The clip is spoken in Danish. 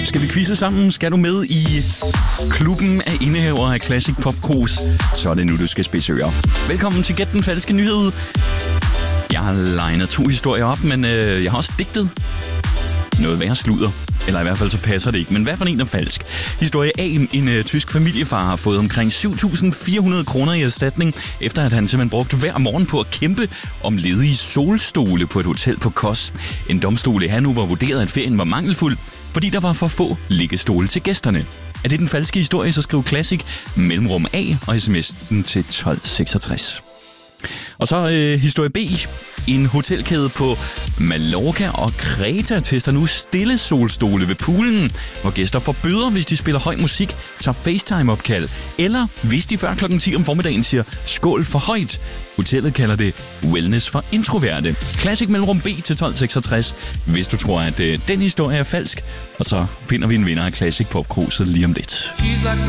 Skal vi quizze sammen? Skal du med i klubben af indehavere af Classic Pop Cruise? Så er det nu, du skal spidse ører. Velkommen til Gæt den falske nyhed. Jeg har legnet 2 historier op, men jeg har også digtet noget værre sludder. Eller i hvert fald så passer det ikke. Men hvad for en er falsk? Historie A. En tysk familiefar har fået omkring 7.400 kroner i erstatning, efter at han simpelthen brugte hver morgen på at kæmpe om ledige solstole på et hotel på Kos. En domstol i Hannover vurderede, at ferien var mangelfuld, fordi der var for få liggestole til gæsterne. Er det den falske historie, så skriv Classic mellemrum A og sms'en til 1266. Og så historie B. En hotelkæde på Mallorca og Kreta tester nu stille solstole ved poolen, hvor gæster får bøder, hvis de spiller høj musik, tager FaceTime-opkald, eller hvis de før kl. 10 om formiddagen siger skål for højt. Hotellet kalder det wellness for introverte. Classic mellemrum B til 1266, hvis du tror, at den historie er falsk. Og så finder vi en vinder af Classic Pop Cruise lige om lidt.